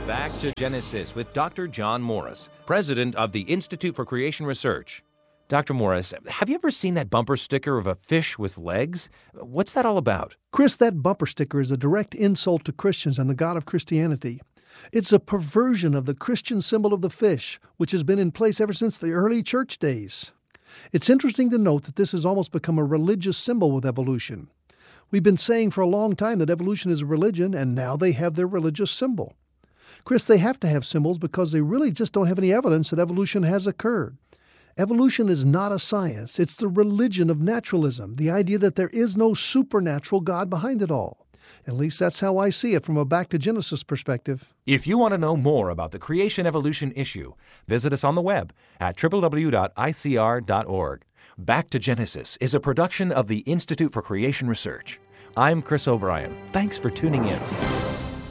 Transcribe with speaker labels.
Speaker 1: Back to Genesis with Dr. John Morris, president of the Institute for Creation Research. Dr. Morris, have you ever seen that bumper sticker of a fish with legs? What's that all about?
Speaker 2: Chris, that bumper sticker is a direct insult to Christians and the God of Christianity. It's a perversion of the Christian symbol of the fish, which has been in place ever since the early church days. It's interesting to note that this has almost become a religious symbol with evolution. We've been saying for a long time that evolution is a religion, and now they have their religious symbol. Chris, they have to have symbols because they really just don't have any evidence that evolution has occurred. Evolution is not a science. It's the religion of naturalism, the idea that there is no supernatural God behind it all. At least that's how I see it from a Back to Genesis perspective.
Speaker 1: If you want to know more about the creation evolution issue, visit us on the web at www.icr.org. Back to Genesis is a production of the Institute for Creation Research. I'm Chris O'Brien. Thanks for tuning in.